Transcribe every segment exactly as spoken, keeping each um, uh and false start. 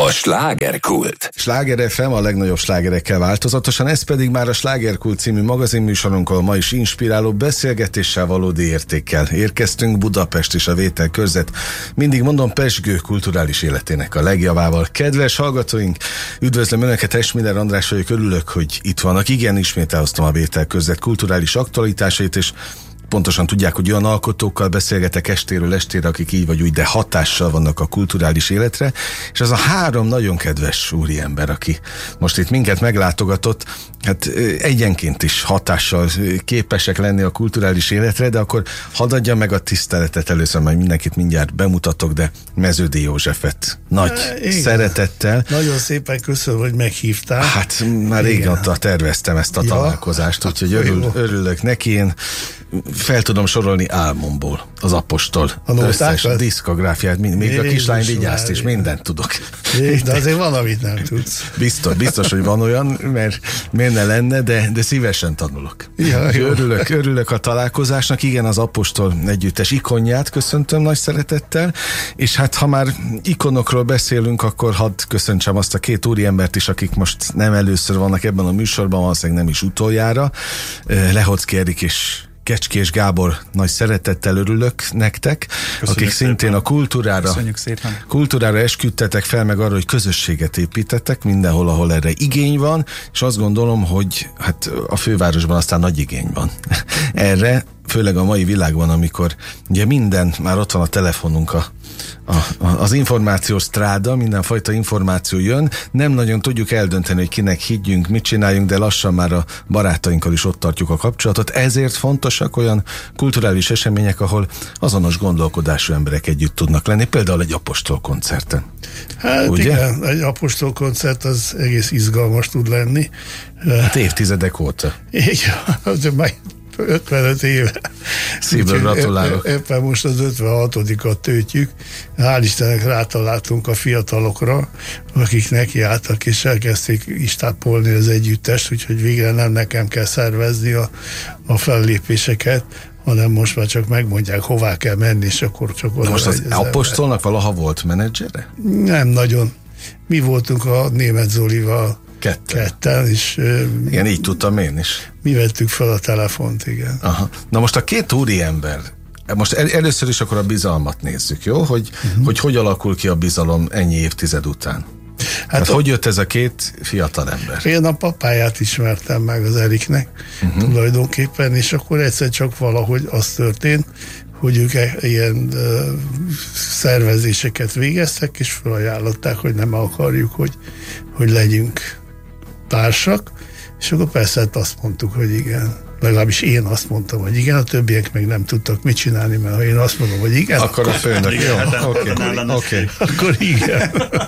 A slágerkult. Sláger ef em a legnagyobb slágerekkel változatosan, ez pedig már a Slágerkult című magazinműsorunkkal ma is inspiráló beszélgetéssel, valódi értékkel érkeztünk. Budapest és a vételkörzet, mindig mondom, pezsgő kulturális életének a legjavával. Kedves hallgatóink, üdvözlöm Önöket, Esmiller András vagyok, örülök, hogy itt vannak. Igen, ismét elhoztam a vételkörzet kulturális aktualitásait, és pontosan tudják, hogy olyan alkotókkal beszélgetek estéről estére, akik így vagy úgy, de hatással vannak a kulturális életre, és az a három nagyon kedves úriember, aki most itt minket meglátogatott, hát egyenként is hatással képesek lenni a kulturális életre, de akkor hadd adjam meg a tiszteletet először, majd mindenkit mindjárt bemutatok, de Meződi Józsefet nagy e, szeretettel. Nagyon szépen köszönöm, hogy meghívtál. Hát már régóta terveztem ezt a ja, találkozást, úgyhogy örül, örülök neki. Én fel tudom sorolni álmomból az Apostol összes diszkográfiát, még Jézus, a kislány vigyázt is, mindent tudok. Jézus, de azért van, amit nem tudsz. Biztos, biztos, hogy van olyan, mert miért ne lenne, de, de szívesen tanulok. Ja, örülök, örülök a találkozásnak, igen, az Apostol együttes ikonját köszöntöm nagy szeretettel, és hát ha már ikonokról beszélünk, akkor hadd köszöntsem azt a két úriembert is, akik most nem először vannak ebben a műsorban, valószínűleg nem is utoljára. Lehoczky Erik és Kecskés Gábor, nagy szeretettel örülök nektek, köszönjük akik szintén szépen a kultúrára, kultúrára esküdtetek fel, meg arra, hogy közösséget építettek mindenhol, ahol erre igény van, és azt gondolom, hogy hát a fővárosban aztán nagy igény van erre, főleg a mai világban, amikor ugye minden, már ott van a telefonunk, a, a, az információs stráda, mindenfajta információ jön, nem nagyon tudjuk eldönteni, hogy kinek higgyünk, mit csináljunk, de lassan már a barátainkkal is ott tartjuk a kapcsolatot, ezért fontosak olyan kulturális események, ahol azonos gondolkodású emberek együtt tudnak lenni, például egy Apostol koncerten. Hát ugye? Igen, egy Apostol koncert az egész izgalmas tud lenni. Hát évtizedek óta. Igen, majd ötvenöt éve. Szívből gratulálok. Éppen most az ötvenhatodikat töltjük. Hál' Istennek rátaláltunk a fiatalokra, akik nekiálltak és elkezdték istápolni az együttest, úgyhogy végre nem nekem kell szervezni a, a fellépéseket, hanem most már csak megmondják, hová kell menni, és akkor csak oda. Most az, az Apostolnak valaha volt menedzsere? Nem nagyon. Mi voltunk a Németh Zolival Ketten. Ketten, és igen, így tudtam én is. Mi vettük fel a telefont, igen. Aha. Na most a két úriember, most el, először is akkor a bizalmat nézzük, jó? Hogy, uh-huh. hogy hogy alakul ki a bizalom ennyi évtized után? Hát, hát a, hogy jött ez a két fiatal ember? Én a papáját ismertem meg az Eriknek uh-huh. tulajdonképpen, és akkor egyszer csak valahogy az történt, hogy ők ilyen uh, szervezéseket végeztek, és felajánlották, hogy nem akarjuk, hogy, hogy legyünk társak, és akkor persze hát azt mondtuk, hogy igen. Legalábbis én azt mondtam, hogy igen, a többiek meg nem tudtak mit csinálni, mert ha én azt mondom, hogy igen, akkor, akkor a főnök. Jó, oké. Okay. Akkor igen.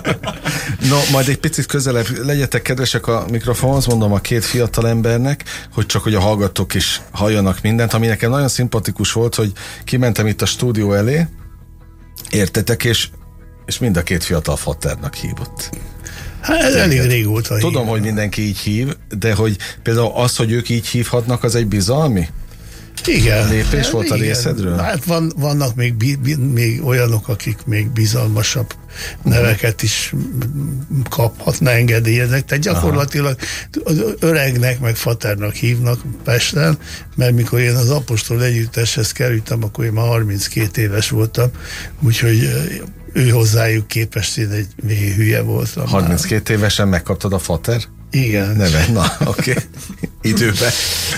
No, majd egy picit közelebb legyetek kedvesek a mikrofonhoz, mondom a két fiatal embernek, hogy csak hogy a hallgatók is halljanak mindent, ami nekem nagyon szimpatikus volt, hogy kimentem itt a stúdió elé, értetek, és, és mind a két fiatal Faternak hívott. Hát ez elég régóta hív. Tudom, hogy mindenki így hív, de hogy például az, hogy ők így hívhatnak, az egy bizalmi? Igen. Lépés hát volt igen. a részedről? Hát van, vannak még, bi, bi, még olyanok, akik még bizalmasabb neveket is kaphatna, engedélyeznek. Tehát gyakorlatilag az öregnek meg Faternak hívnak Pesten, mert mikor én az Apostol együtteshez kerültem, akkor én már harminckét éves voltam, úgyhogy ő hozzájuk képest én egy még hülye voltam. harminckét már. Évesen megkaptad a Fater? Igen. Neve, na, oké. Okay. Időben.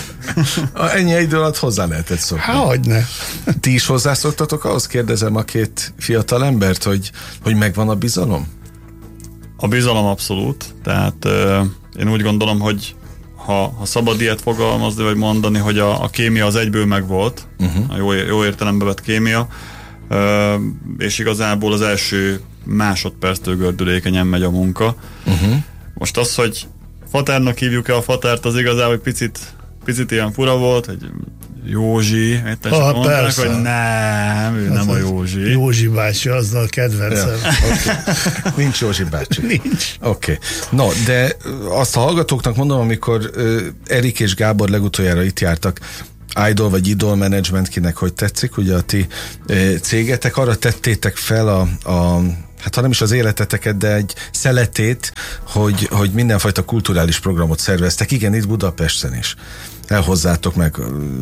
Ennyi idő alatt hozzá lehetett szokni. Há, hogyne. Ti is hozzászoktatok ahhoz, kérdezem a két fiatal embert, hogy, hogy megvan a bizalom? A bizalom abszolút. Tehát euh, én úgy gondolom, hogy ha, ha szabad ilyet fogalmazni, vagy mondani, hogy a, a kémia az egyből megvolt, uh-huh. a jó, jó értelembe vett kémia, euh, és igazából az első másodperctől gördülékenyen megy a munka. Uh-huh. Most az, hogy Faternak hívjuk-e a Fatert, az igazából egy picit, picit ilyen fura volt, hogy Józsi, egy ah, mondták, persze. hogy nem, ő az nem a Józsi. Józsi bácsi, az a kedvencem. Ja, okay. Nincs Józsi bácsi. Nincs. Oké. Okay. No, de azt a hallgatóknak mondom, amikor uh, Erik és Gábor legutoljára itt jártak, Idol vagy Idol Management, kinek hogy tetszik, ugye a ti cégetek, arra tettétek fel a, a hát ha nem is az életeteket, de egy szeletét, hogy, hogy mindenfajta kulturális programot szerveztek, igen, itt Budapesten is. Elhozzátok meg,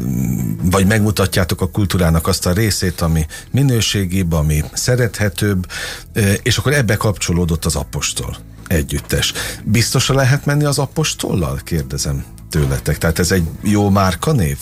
vagy megmutatjátok a kultúrának azt a részét, ami minőségibb, ami szerethetőbb, és akkor ebbe kapcsolódott az Apostol együttes. Biztosan lehet menni az Apostollal? Kérdezem tőletek. Tehát ez egy jó márkanév?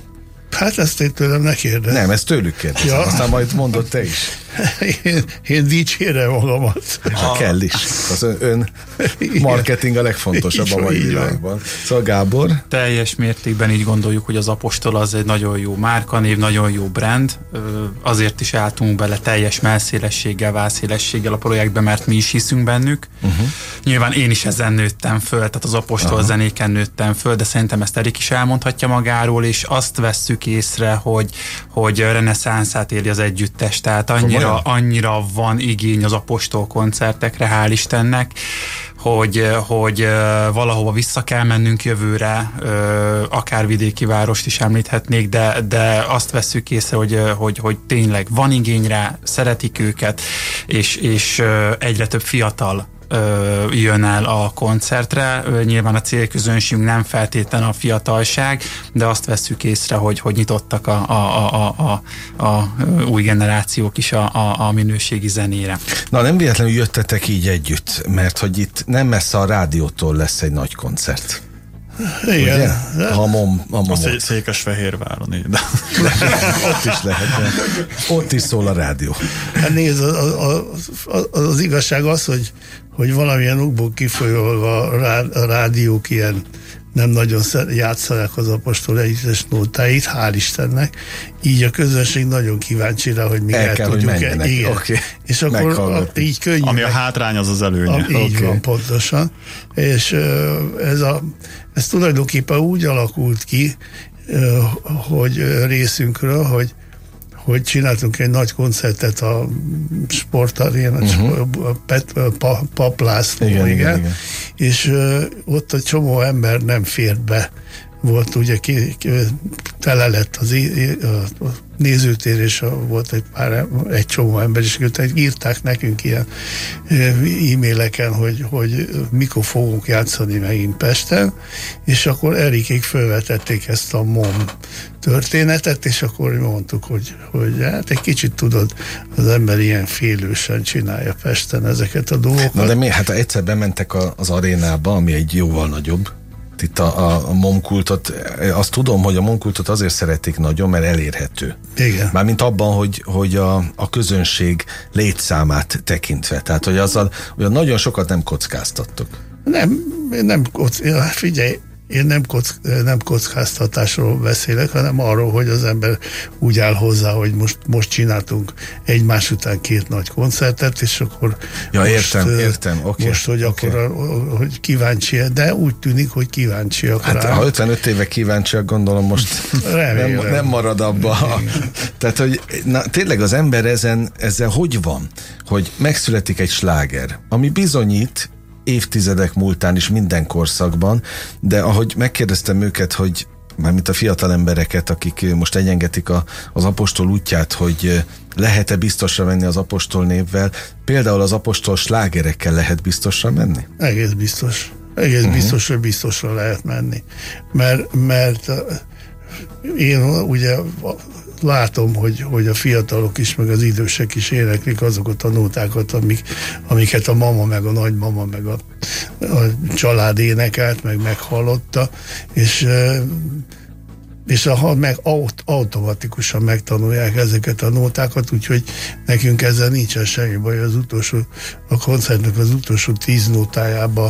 Hát ezt én tőlem ne kérdez. Nem, ezt tőlük kérdezem, ja. Aztán majd mondod te is. Én, én dicsérem magamat. Ha kell is. Az ön, ön marketing a legfontosabb a mai világban. Szóval Gábor? Teljes mértékben így gondoljuk, hogy az Apostol az egy nagyon jó márkanév, nagyon jó brand. Azért is álltunk bele teljes mellszélességgel, válszélességgel a projektbe, mert mi is hiszünk bennük. Uh-huh. Nyilván én is ezen nőttem föl, tehát az Apostol uh-huh. zenéken nőttem föl, de szerintem ezt Erik is elmondhatja magáról, és azt vesszük észre, hogy, hogy reneszánszát éli az együttes, tehát annyira annyira van igény az Apostol koncertekre, hál' Istennek, hogy, hogy valahova vissza kell mennünk jövőre, akár vidéki várost is említhetnék, de, de azt vesszük észre, hogy, hogy, hogy tényleg van igény rá, szeretik őket, és, és egyre több fiatal jön el a koncertre. Nyilván a célközönségünk nem feltétlenül a fiatalság, de azt vesszük észre, hogy, hogy nyitottak a, a, a, a, a új generációk is a, a, a minőségi zenére. Na, nem véletlenül jöttetek így együtt, mert hogy itt nem messze a rádiótól lesz egy nagy koncert. Igen. A mom, a Azt egy Székesfehérváron, de. de. Ott is lehet. Ott is szól a rádió. Hát nézd, az, az, az, az igazság az, hogy, hogy valamilyen okból kifolyolva a rádiók ilyen nem nagyon játszanák az Apostol együttes nótáit, hál' Istennek. Így a közönség nagyon kíváncsi rá, hogy mi el, el kell, tudjuk-e. Igen. Okay. És akkor a, így könnyű. Ami a hátrány, az az előnye. A, így okay. van, pontosan. És ez, a, ez tulajdonképpen úgy alakult ki, hogy részünkről, hogy hogy csináltunk egy nagy koncertet a sportarénán, uh-huh. a Pap László, igen, igen, igen. igen. És uh, ott egy csomó ember nem fért be. Volt ugye, ki, ki, tele lett az a, a nézőtér, és a, volt egy pár, egy csomó ember, és írták nekünk ilyen e-maileken, hogy, hogy mikor fogunk játszani megint Pesten, és akkor Erikék felvetették ezt a MOM történetet, és akkor mondtuk, hogy, hogy hát egy kicsit tudod, az ember ilyen félősen csinálja Pesten ezeket a dolgokat. Na de mi? Hát egyszer bementek a, az arénába, ami egy jóval nagyobb. Itt a, a, a momkultot, azt tudom, hogy a momkultot azért szeretik nagyon, mert elérhető. Igen. Mármint abban, hogy, hogy a, a közönség létszámát tekintve. Tehát, hogy azzal hogy nagyon sokat nem kockáztattok. Nem, nem kockáztatok. Figyelj, én nem, kock, nem kockáztatásról beszélek, hanem arról, hogy az ember úgy áll hozzá, hogy most, most csináltunk egymás után két nagy koncertet, és akkor ja, most, értem, értem. Okay, most, hogy okay. akkor a, hogy kíváncsi, de úgy tűnik, hogy kíváncsiak hát, rá. Ha ötvenöt éve kíváncsiak, gondolom most nem, nem marad abba. Tehát, hogy na, tényleg az ember ezen, ezzel hogy van? Hogy megszületik egy sláger, ami bizonyít évtizedek múltán is minden korszakban, de ahogy megkérdeztem őket, hogy mármint a fiatal embereket, akik most egyengetik a, az Apostol útját, hogy lehet-e biztosra menni az Apostol névvel, például az Apostol slágerekkel lehet biztosra menni? Egész biztos. Egész uh-huh. biztos, hogy biztosra lehet menni. Mert, mert én ugye látom, hogy, hogy a fiatalok is, meg az idősek is éneklik azokat a nótákat, amik, amiket a mama, meg a nagymama, meg a, a család énekelt, meg meghallotta, és, és a, meg aut, automatikusan megtanulják ezeket a nótákat, úgyhogy nekünk ezzel nincsen semmi baj. Az utolsó, a koncertnek az utolsó tíz nótájából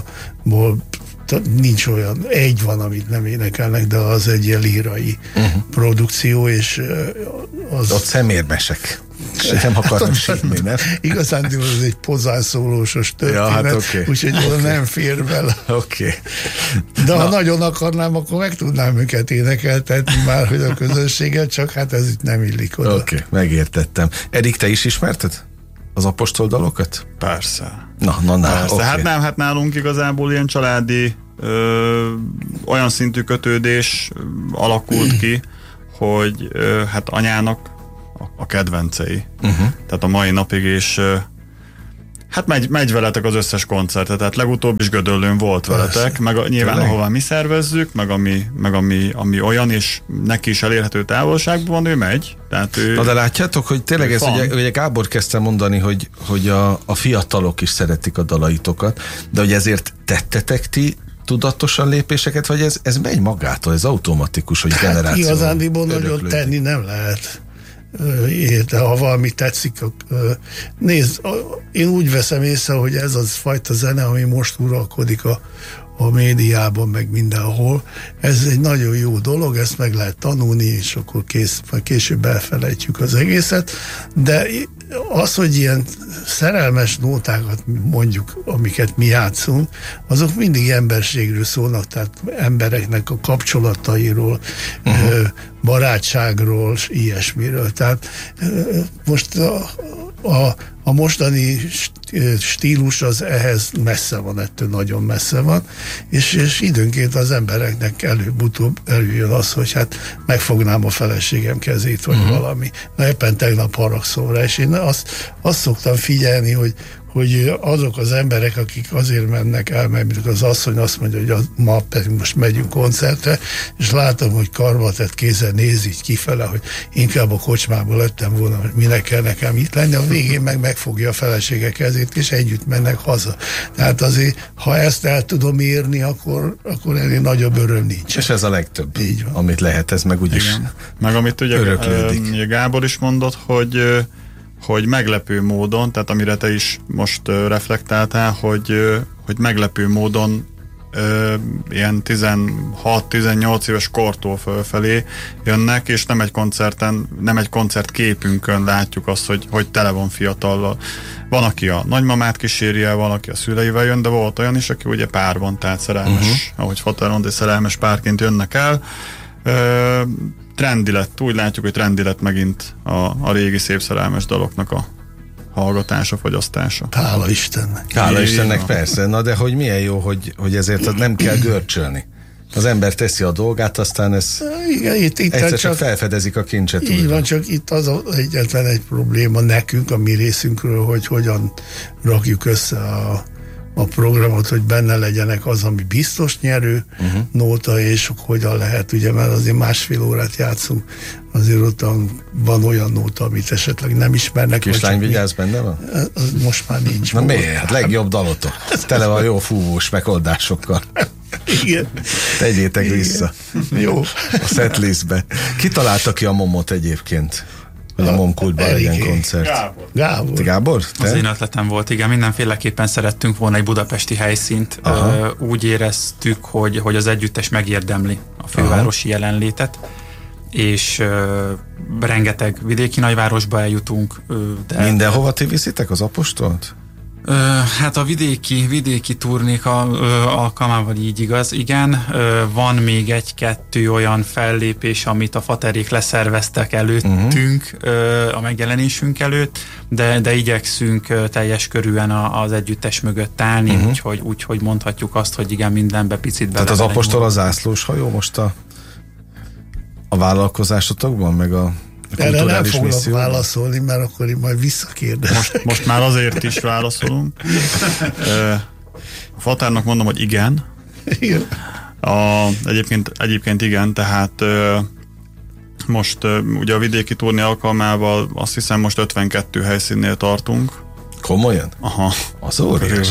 nincs olyan, egy van, amit nem énekelnek, de az egy ilyen lírai uh-huh. produkció, és az... Ott szemérmesek. Nem akarnak hát, sírni, nem? Igazán ez egy pozánszólósos történet, ja, hát okay. úgyhogy oda okay. nem fér bele. Oké. Okay. De Na. ha nagyon akarnám, akkor meg tudnám őket énekeltetni már, hogy a közönséget, csak hát ez itt nem illik oda. Oké, okay. megértettem. Erik, te is ismerted az Apostol dalokat? Persze. Na, na, na. Persze. Okay. Hát nem, hát nálunk igazából ilyen családi ö, olyan szintű kötődés alakult ki, hogy ö, hát anyának a, a kedvencei. Uh-huh. Tehát a mai napig, és ö, hát megy, megy veletek az összes koncertet, tehát legutóbb is Gödöllőn volt veletek, persze, meg a, nyilván tényleg, ahová mi szervezzük, meg, ami, meg ami, ami olyan, és neki is elérhető távolságban van, ő megy. Tehát ő, na de látjátok, hogy tényleg ez, ugye, ugye Gábor kezdte mondani, hogy, hogy a, a fiatalok is szeretik a dalaitokat, de hogy ezért tettetek ti tudatosan lépéseket, vagy ez, ez megy magától, ez automatikus, hogy generáció. Hát igazándiból nagyon tenni nem lehet. De ha valami tetszik, nézd, én úgy veszem észre, hogy ez az fajta zene, ami most uralkodik a, a médiában, meg mindenhol, ez egy nagyon jó dolog, ezt meg lehet tanulni, és akkor kész, később elfelejtjük az egészet, de az, hogy ilyen szerelmes nótákat mondjuk, amiket mi játszunk, azok mindig emberségről szólnak, tehát embereknek a kapcsolatairól, uh-huh. barátságról, ilyesmiről. Tehát most a, a, a mostani stílus az ehhez messze van, ettől nagyon messze van, és, és időnként az embereknek előbb-utóbb előjön az, hogy hát megfognám a feleségem kezét, vagy uh-huh. valami. Na éppen tegnap haragszom rá, és én azt, azt szoktam figyelni, hogy hogy azok az emberek, akik azért mennek el, mert az asszony azt mondja, hogy az, ma pedig most megyünk koncertre, és látom, hogy karbatett kézzel néz így kifele, hogy inkább a kocsmából lettem volna, hogy minek kell nekem itt lenni, a végén meg megfogja a felesége kezét, és együtt mennek haza. Tehát azért, ha ezt el tudom érni, akkor, akkor ennél nagyobb öröm nincs. És ez a legtöbb, így van, amit lehet, ez meg úgyis igen. Meg amit ugye öröklődik. Gábor is mondott, hogy hogy meglepő módon, tehát amire te is most uh, reflektáltál, hogy, uh, hogy meglepő módon uh, ilyen tizenhat-tizennyolc éves kortól fölfelé jönnek, és nem egy koncerten, nem egy koncertképünkön látjuk azt, hogy, hogy tele van fiatallal. Van, aki a nagymamát kíséri el, van, aki a szüleivel jön, de volt olyan is, aki ugye párban, tehát szerelmes, uh-huh. ahogy Fater mondta, szerelmes párként jönnek el. Uh, trendi lett, úgy látjuk, hogy trendi lett megint a, a régi szép szerelmes daloknak a hallgatása, fogyasztása. Hála Istennek. Hála Istennek, persze. Na de hogy milyen jó, hogy, hogy ezért nem kell görcsölni. Az ember teszi a dolgát, aztán ez igen, itt, itt egyszer csak, csak felfedezik a kincset. Így újra. Van, csak itt az a, egyetlen egy probléma nekünk, a mi részünkről, hogy hogyan rakjuk össze a a programot, hogy benne legyenek az, ami biztos nyerő uh-huh. nóta, és hogyan lehet, ugye, mert azért másfél órát játszunk, azért ott van olyan nóta, amit esetleg nem ismernek. Kislány vigyázz, benne van? Az most már nincs. Na miért? Hát legjobb dalotok. Tele van jó fúvós megoldásokkal. Igen. Tegyétek igen. vissza. Jó. A setlistbe. Ki találta ki a momot egyébként? Hogy a, a Momkultban legyen koncert. Gábor. Gábor. Gábor? Te? Az én ötletem volt, igen. Mindenféleképpen szerettünk volna egy budapesti helyszínt. Ö, úgy éreztük, hogy, hogy az együttes megérdemli a fővárosi aha. jelenlétet, és ö, rengeteg vidéki nagyvárosba eljutunk. Ö, de mindenhova ti viszitek az Apostolt? Ö, hát a vidéki, vidéki turnék a, ö, alkalmával így igaz, igen. Ö, van még egy-kettő olyan fellépés, amit a Faterék leszerveztek előttünk, uh-huh. ö, a megjelenésünk előtt, de, de igyekszünk ö, teljes körűen a, az együttes mögött állni, uh-huh. úgyhogy, úgyhogy mondhatjuk azt, hogy igen, mindenbe picit bele. Tehát az Apostol a zászlós hajó most a, a vállalkozásotokban, meg a erre nem foglak misszió. Válaszolni, mert akkor én majd visszakérdezek. Most, most már azért is válaszolunk. A Fatárnak mondom, hogy igen. Igen. A, egyébként, egyébként igen, tehát most ugye a vidéki turné alkalmával azt hiszem most ötvenkettő helyszínnél tartunk. Komolyan? Aha. Az óriás.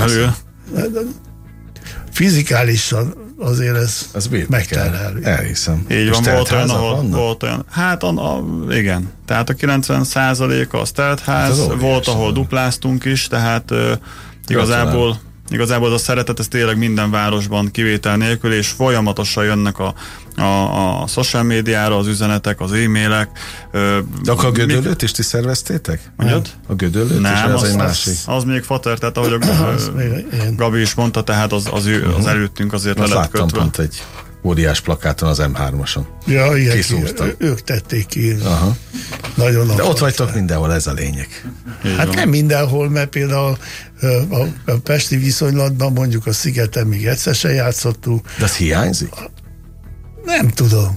Fizikálisan azért ez, ez megterhelő. Elhiszem. Így van, volt olyan, ahol, volt olyan, hát a, a, igen, tehát a kilencven százalék az teltház, hát volt, ahol van. Dupláztunk is, tehát uh, igazából Igazából az a szeretet, ez tényleg minden városban kivétel nélkül, és folyamatosan jönnek a, a, a social médiára az üzenetek, az e-mailek. De akkor a Gödöllőt is ti szerveztétek? Mondjad? A Gödöllőt nem, is, az, az egy másik. Az még Fater, tehát ahogy a Gabi is mondta, tehát az, az, az előttünk azért le lett kötve. Pont egy óriás plakáton az em hármason. Ja, igen, igen, ők tették ki. Aha. Nagyon de ott vagytok mindenhol, ez a lényeg. Hát van. Nem mindenhol, mert például a, a pesti viszonylatban mondjuk a Szigeten még egyszer se játszottunk. De az hiányzik? Nem tudom.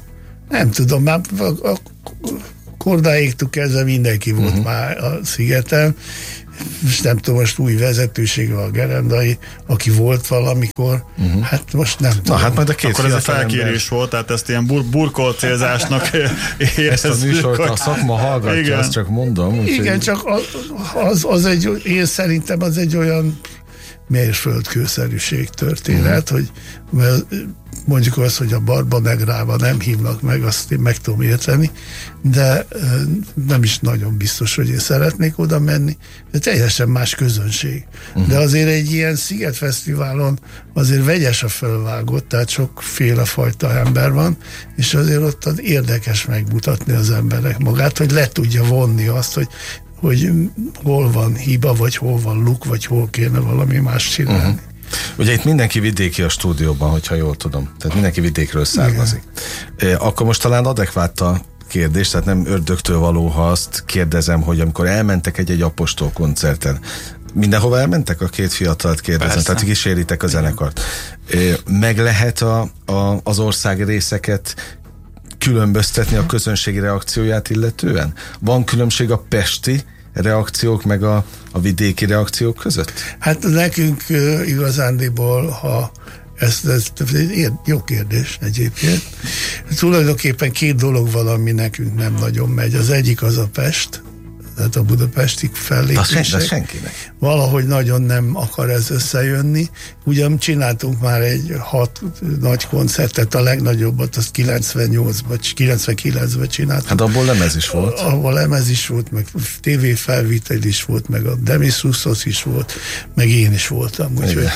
Nem tudom, már a, a kordáéktól kezdve mindenki volt uh-huh. már a szigeten. Most nem tudom, most új vezetősége a gerendai, aki volt valamikor, uh-huh. hát most nem tudom. Na, hát majd a két Akkor ez a felkérés ember... volt, tehát ezt ilyen bur- burkolt célzásnak érezzük. Ezt a műsort a szakma hallgatja, igen. Azt csak mondom. Úgy, igen, hogy... csak az, az egy, én szerintem az egy olyan mérföldkőszerűség történet, uh-huh. hogy mert mondjuk az, hogy a Barba Negrába nem hívnak meg, azt én meg tudom érteni, de nem is nagyon biztos, hogy én szeretnék oda menni, de teljesen más közönség. Uh-huh. De azért egy ilyen Szigetfesztiválon azért vegyes a felvágott, tehát sokféle fajta ember van, és azért ott az érdekes megmutatni az emberek magát, hogy le tudja vonni azt, hogy hogy hol van hiba, vagy hol van luk, vagy hol kéne valami más csinálni. Uh-huh. Ugye itt mindenki vidéki a stúdióban, hogyha jól tudom. Tehát mindenki vidékről származik. Igen. Akkor most talán adekvát a kérdés, tehát nem ördögtől való, ha azt kérdezem, hogy amikor elmentek egy-egy apostol koncerten, mindenhova elmentek? A két fiatalt kérdezem, persze. Tehát kíséritek a zenekart. Meg lehet a, a, az ország részeket különböztetni a közönségi reakcióját illetően? Van különbség a pesti reakciók meg a, a vidéki reakciók között? Hát nekünk uh, igazándiból, ha ez, ez, ez jó kérdés egyébként. Tulajdonképpen két dolog van, ami nekünk nem nagyon megy. Az egyik az a Pest, tehát a budapesti fellépések. De senkinek. Valahogy nagyon nem akar ez összejönni. Ugyan csináltunk már egy hat nagy koncertet, a legnagyobbat azt kilencvennyolcban, kilencvenkilencben csináltunk. Hát abból lemez is volt. Abból lemez is volt, meg tévéfelvétel is volt, meg a Demis Roussos is volt, meg én is voltam. Úgyhogy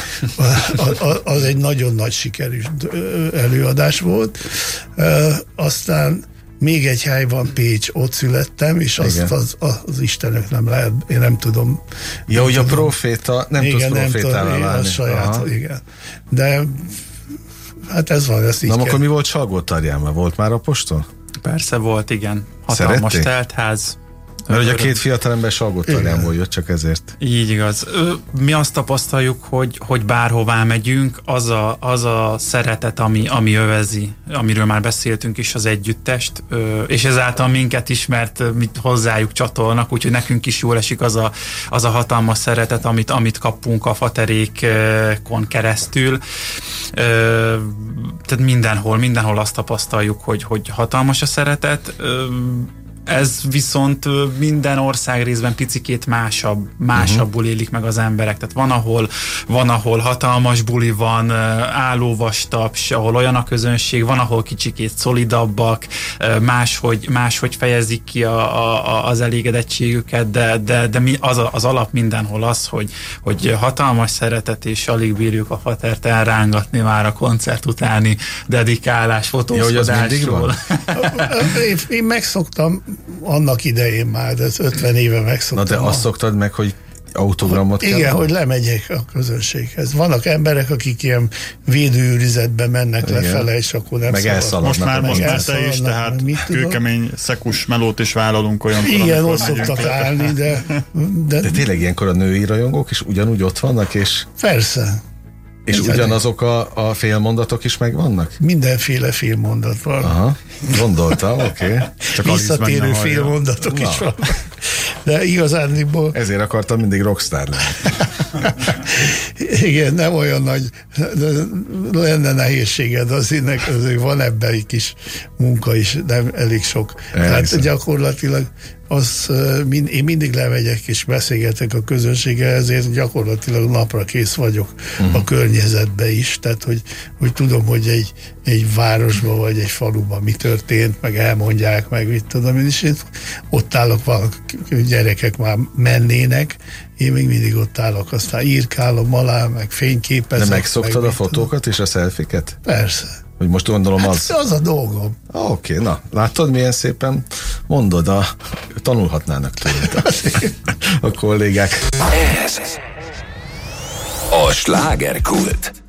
az egy nagyon nagy sikerű előadás volt. Aztán még egy hely van, Pécs, ott születtem, és azt az, az, az Istenök nem lehet, én nem tudom. Jó, hogy a proféta, nem igen, tudsz profétává válni. Saját, aha. Igen. De hát ez van, ezt így Na, kell. Akkor mi volt Salgótarjánban? Volt már apostol? Persze volt, igen. Hatalmas Szerették? teltház. Mert ugye a két fiatalember Salgótarjánból jött, csak ezért. Így igaz. Mi azt tapasztaljuk, hogy, hogy bárhová megyünk, az a, az a szeretet, ami, ami övezi, amiről már beszéltünk is, az együttest, és ezáltal minket is, mert mit hozzájuk csatolnak, úgyhogy nekünk is jól esik az a, az a hatalmas szeretet, amit, amit kapunk a faterékon keresztül. Tehát mindenhol, mindenhol azt tapasztaljuk, hogy, hogy hatalmas a szeretet. Ez viszont minden ország részben picikét másabb, másabbul élik meg az emberek. Tehát van, ahol, van, ahol hatalmas buli van, állóvastaps, ahol olyan a közönség, van, ahol kicsikét szolidabbak, máshogy, máshogy fejezik ki a, a, az elégedettségüket, de, de, de mi, az, az alap mindenhol az, hogy, hogy hatalmas szeretet, és alig bírjuk a fatert elrángatni már a koncert utáni dedikálás, fotózkodásról. én, én megszoktam annak idején már, ez ötven éve megszoktam. Na de azt szoktad meg, hogy autogramot igen, kell? hogy lemegyek a közönséghez. Vannak emberek, akik ilyen védőőrizetbe mennek igen. lefele, és akkor nem meg szaladnak. Most már, most már te is, tehát kőkemény szekus melót is vállalunk olyankor. Igen, ott szoktak állni, de, de... De tényleg ilyenkor a női rajongók is ugyanúgy ott vannak, és... Persze. És ez ugyanazok a, a félmondatok is megvannak? Mindenféle félmondat van. Aha, gondoltam, oké. Okay. Visszatérő félmondatok is vannak. De igazándiból... Ezért akartam mindig rockstar lenni. Igen, nem olyan nagy, de lenne nehézséged, azért, azért van ebben egy kis munka is, nem elég sok. Elhiszem. Tehát gyakorlatilag az, mind, én mindig lemegyek és beszélgetek a közönséggel, ezért gyakorlatilag napra kész vagyok uh-huh. a környezetbe is, tehát hogy, hogy tudom, hogy egy, egy városban vagy egy faluban mi történt, meg elmondják, meg mit tudom én is, én ott állok, valaki gyerekek már mennének, én még mindig ott állok, aztán írkálom alá, meg fényképezek. De megszoktad meg a fotókat és a szelfiket? Persze. Hogy most gondolom hát az... az a dolgom. Ah, oké, okay, na, látod, milyen szépen mondod, a... tanulhatnának tőled a kollégák. Ez a Slágerkult.